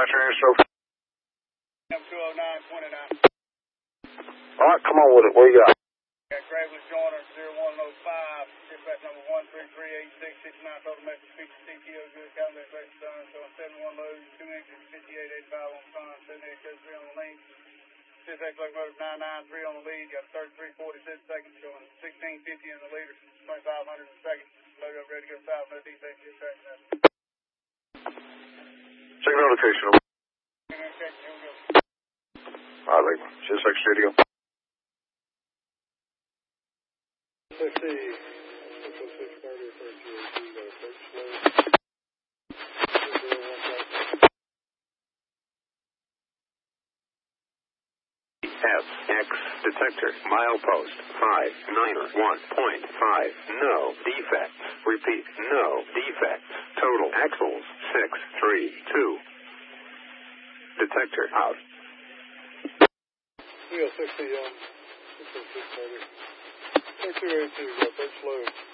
dispatcher, so. M20929. Alright, come on with it. What you got? Got Gravely Joiner 0105, dispatch number 1338669, total message speech CTO, good calendar, correction done, showing 71 loads, 2 inches, 5885 on the sun, 7803 on the lane. 6 locomotive 993 on the lead, got 3346 seconds, showing 1650 in the leader, 2500 in the second. Load up, ready to go south, no defect, dispatch message. Check notification. Communication, here we go. Alright, Lakeman. CSX radio. 60, 60630, 3282, got a search load. FX detector, milepost 591.5, no defects. Repeat, no defects. Total axles 632. Detector out. We got 60, 60630, 3282, got a search load.